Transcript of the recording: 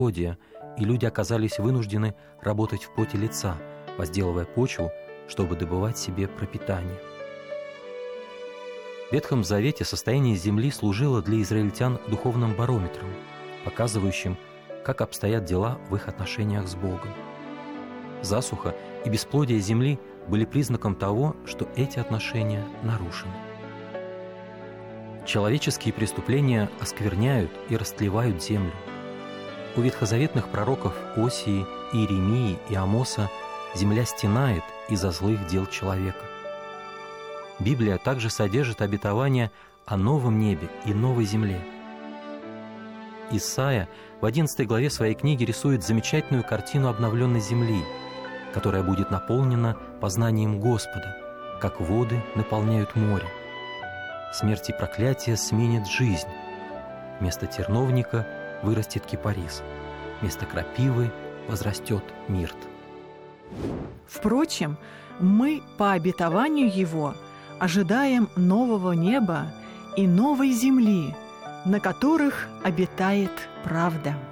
и люди оказались вынуждены работать в поте лица, возделывая почву, чтобы добывать себе пропитание. В Ветхом Завете состояние земли служило для израильтян духовным барометром, показывающим, как обстоят дела в их отношениях с Богом. Засуха и бесплодие земли были признаком того, что эти отношения нарушены. Человеческие преступления оскверняют и растлевают землю. У ветхозаветных пророков Осии, Иеремии и Амоса земля стенает из-за злых дел человека. Библия также содержит обетование о новом небе и новой земле. Исайя в 11 главе своей книги рисует замечательную картину обновленной земли, которая будет наполнена познанием Господа, как воды наполняют море. Смерть и проклятие сменит жизнь. Вместо терновника вырастет кипарис. Вместо крапивы возрастет мирт. Впрочем, мы по обетованию Его ожидаем нового неба и новой земли, на которых обитает правда.